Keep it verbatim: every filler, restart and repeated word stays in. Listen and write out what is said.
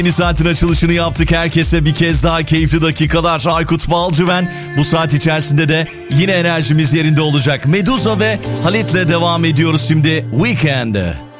Yeni saatin açılışını yaptık. Herkese bir kez daha keyifli dakikalar. Aykut Balcı ben. Bu saat içerisinde de yine enerjimiz yerinde olacak. Medusa ve Halit'le devam ediyoruz şimdi. Weekend.